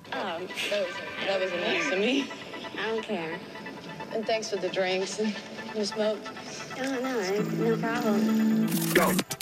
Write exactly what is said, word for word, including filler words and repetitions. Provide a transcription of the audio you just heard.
Oh, that was, that was nice of me. I don't care. And thanks for the drinks and the smoke. Oh, no, no problem. Go.